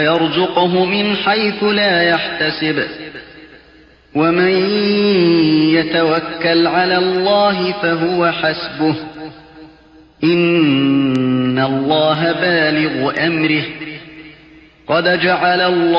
ويرزقه من حيث لا يحتسب ومن يتوكل على الله فهو حسبه إن الله بالغ أمره قد جعل الله